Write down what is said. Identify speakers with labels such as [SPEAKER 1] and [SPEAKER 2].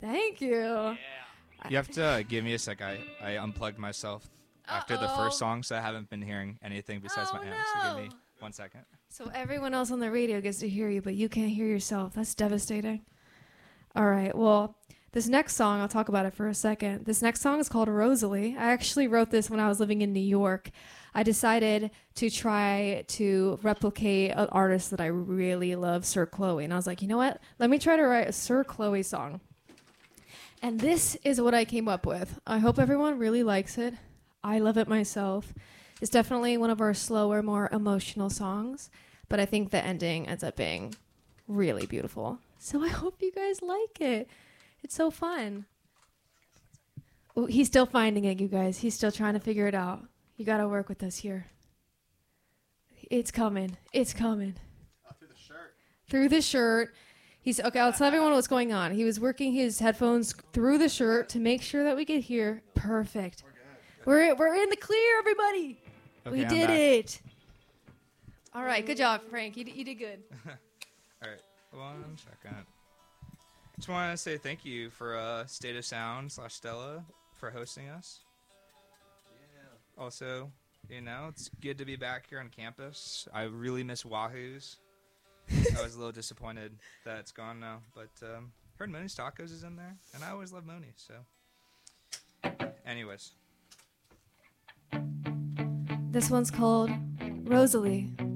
[SPEAKER 1] Thank you.
[SPEAKER 2] Yeah.
[SPEAKER 3] You have to give me a sec. I unplugged myself after the first song, so I haven't been hearing anything besides my amp. So give me 1 second.
[SPEAKER 1] So everyone else on the radio gets to hear you, but you can't hear yourself. That's devastating. All right. Well, this next song, I'll talk about it for a second. This next song is called Rosalie. I actually wrote this when I was living in New York. I decided to try to replicate an artist that I really love, Sir Chloe. And I was like, you know what? Let me try to write a Sir Chloe song. And this is what I came up with. I hope everyone really likes it. I love it myself. It's definitely one of our slower, more emotional songs, but I think the ending ends up being really beautiful. So I hope you guys like it. It's so fun. Oh, he's still finding it, you guys. He's still trying to figure it out. You got to work with us here. It's coming. It's coming.
[SPEAKER 4] Through the shirt.
[SPEAKER 1] Through the shirt. Okay, I'll tell everyone what's going on. He was working his headphones through the shirt to make sure that we could hear. Perfect. We're in the clear, everybody.
[SPEAKER 3] Okay,
[SPEAKER 1] We
[SPEAKER 3] I'm
[SPEAKER 1] did
[SPEAKER 3] back.
[SPEAKER 1] it. All right, good job, Frank. You did good.
[SPEAKER 3] All right, 1 second. Just want to say thank you for State of Sound / Stella for hosting us.
[SPEAKER 4] Yeah.
[SPEAKER 3] Also, it's good to be back here on campus. I really miss Wahoo's. I was a little disappointed that it's gone now, but heard Moni's Tacos is in there, and I always love Moni, so. Anyways.
[SPEAKER 1] This one's called Rosalie.